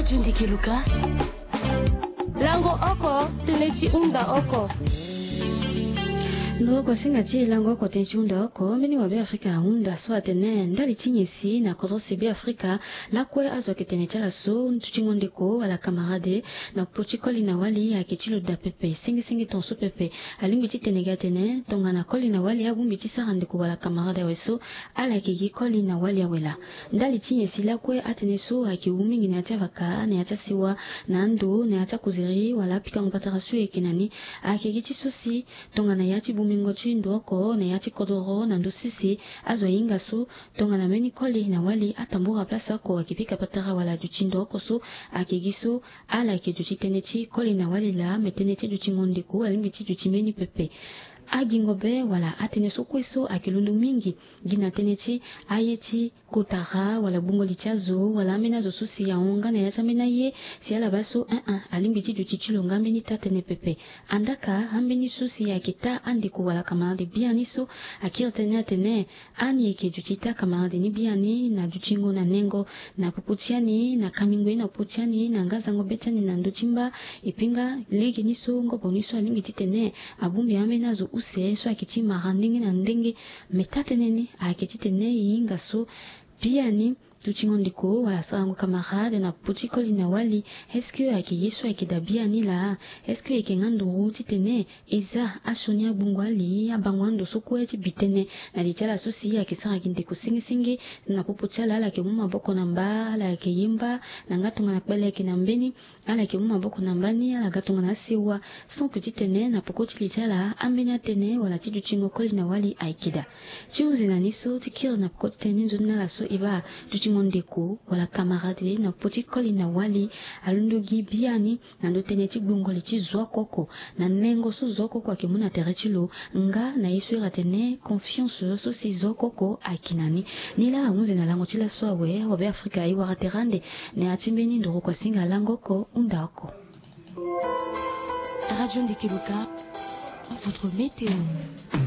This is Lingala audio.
Radio Ndikiluka. Lango oko, tenechi unda oko. Ndo kwa singa chi lango kwa tenchunda oko meni wa be Afrika hunda so atene ndali chinyesi na kodose be Afrika la kwe azo ketene chala so ntuchingondeko wala kamarade na pochikoli na wali ya kichilo da pepe singi tonso pepe alimbi titene gatene tonga na koli na wali ya bumbi tisarandeko wala kamarade weso ala kiki koli na wali ya wela ndali chinyesi la kwe atene so aki umingi na chavaka na yacha siwa na ando na yacha kuziri wala pika mpatarasu ekenani akiki chisosi tonga na yachi mingo chindo oko na yachi kodoro na ndusisi azo inga su tonga na meni koli na wali atambura plasa ko akipika patara wala juchindo oko su akigisu ala ke juchitenechi koli na wali la metenechi juchingondiku alimbichi juchimeni pepe agingobe wala atene sokweso akilundu mingi gina tenechi ayechi kutara wala bungo lichazo wala amena zo susi ya onga na yacha mena ye si ala baso alimbichi juchichilo ngambeni tatene pepe andaka ambeni susi ya kita andiku wala kamarade biani so akirtene atene ani eke juchita kamarade ni biani na juchingo na nengo na puputiani na kamingwe na puputiani na ngazango betani na nduchimba ipinga ligi niso ngobo niso alimbichi tene abumbi amena zo use so akichima handingi na ndingi metateneni akititene yinga so biani tuchingondiko wala sango kamarade na puchikoli na wali eske akiyesu akidabia nila eske ekengando titene iza ashonia bungwali abangwando sokweti bitene na lichala sosi akisanga kindiko singi na pupuchala ala ke muma boko namba ala ke yimba na ngatunga na kwele ke nambeni ala ke muma boko nambani ala gatunga na siwa sonko titene na pokoti lichala ambenya tene wala tiduchingo koli na wali aikida chiuzi na niso tikira na pokoti tene nzuna la so iba mondeko wala kamarade na pochikoli na wali alundugi biani na ndotene chigbungoli chizwa koko na nengo so zoko kwa kimuna terechilo nga na isu ratene confiance so si zoko ko akinani nila amuze na lango chila swawe wabe Afrika iwa raterande ne atimbeni ndoro kwa singa lango ko undako. Radio Ndikiluka, votre météo.